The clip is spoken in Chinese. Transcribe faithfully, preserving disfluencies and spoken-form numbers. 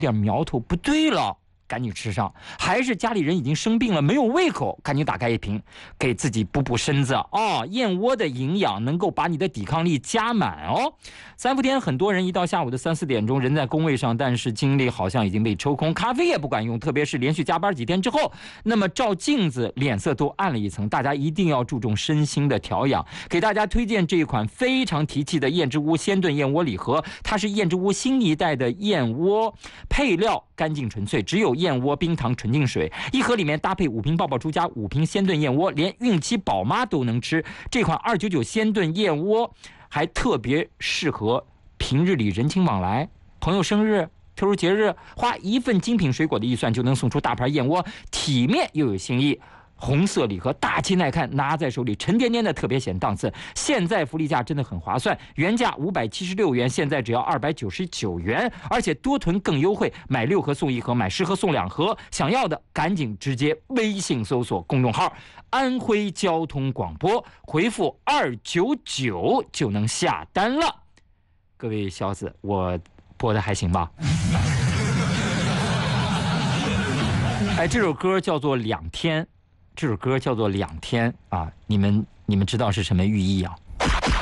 点苗头不对了，赶紧吃上。还是家里人已经生病了，没有胃口，赶紧打开一瓶，给自己补补身子哦。燕窝的营养能够把你的抵抗力加满哦。三伏天，很多人一到下午的三四点钟，人在工位上，但是精力好像已经被抽空，咖啡也不管用，特别是连续加班几天之后，那么照镜子脸色都暗了一层。大家一定要注重身心的调养。给大家推荐这一款非常提气的燕之屋鲜炖燕窝礼盒，它是燕之屋新一代的燕窝，配料干净纯粹，只有燕窝、冰糖、纯净水，一盒里面搭配五瓶爆爆珠加五瓶鲜炖燕窝，连孕期宝妈都能吃。这款二九九鲜炖燕窝还特别适合平日里人情往来，朋友生日、特殊节日，花一份精品水果的预算就能送出大盘燕窝，体面又有新意。红色礼盒大气耐看，拿在手里沉甸甸的，特别显档次。现在福利价真的很划算，原价五百七十六元，现在只要二百九十九元，而且多囤更优惠，买六盒送一盒，买十盒送两盒。想要的赶紧直接微信搜索公众号安徽交通广播，回复二九九就能下单了。各位小子，我播的还行吧？哎，这首歌叫做《两天》。这首歌叫做《两天》啊，你们你们知道是什么寓意啊？